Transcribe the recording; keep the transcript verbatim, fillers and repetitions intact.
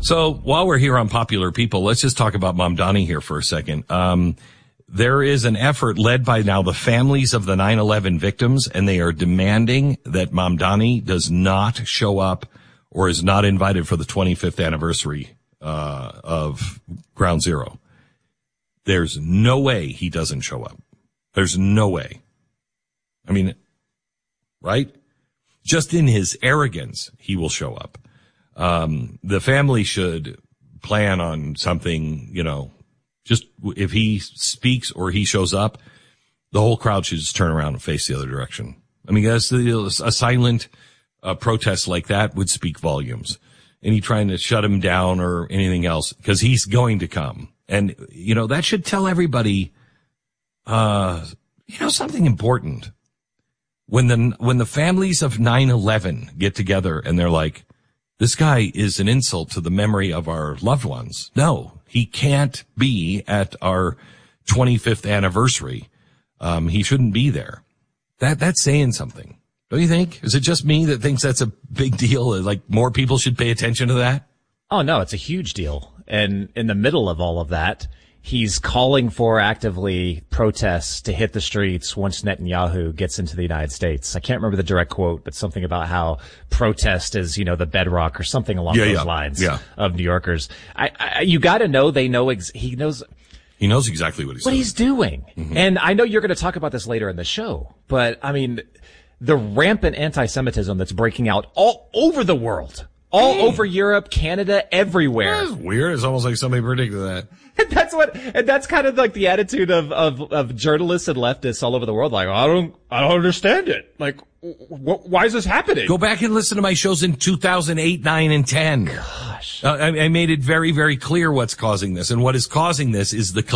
So while we're here on popular people, let's just talk about Mamdani here for a second. Um, there is an effort led by now the families of the nine eleven victims, and they are demanding that Mamdani does not show up or is not invited for the twenty-fifth anniversary uh of Ground Zero. There's no way he doesn't show up. There's no way. I mean, right? Just in his arrogance, he will show up. Um, the family should plan on something, you know, just if he speaks or he shows up, the whole crowd should just turn around and face the other direction. I mean, that's the, a silent uh, protest like that would speak volumes. Any trying to shut him down or anything else, because he's going to come. And, you know, that should tell everybody, uh, you know, something important. When the, when the families of nine eleven get together and they're like, this guy is an insult to the memory of our loved ones. No, he can't be at our twenty-fifth anniversary. Um, he shouldn't be there. That, that's saying something. Don't you think? Is it just me that thinks that's a big deal? Like more people should pay attention to that? Oh no, it's a huge deal. And in the middle of all of that, he's calling for actively protests to hit the streets once Netanyahu gets into the United States. I can't remember the direct quote, but something about how protest is, you know, the bedrock or something along yeah, those yeah, lines yeah. of New Yorkers. I, I you got to know they know ex- he knows he knows exactly what he's what doing. he's doing. Mm-hmm. And I know you're going to talk about this later in the show, but I mean, the rampant anti-Semitism that's breaking out all over the world. All hey. over Europe, Canada, everywhere. That's weird. It's almost like somebody predicted that. And that's what, and that's kind of like the attitude of, of, of journalists and leftists all over the world. Like, I don't, I don't understand it. Like, wh- why is this happening? Go back and listen to my shows in two thousand eight, nine, and ten. Gosh. Uh, I, I made it very, very clear what's causing this. And what is causing this is the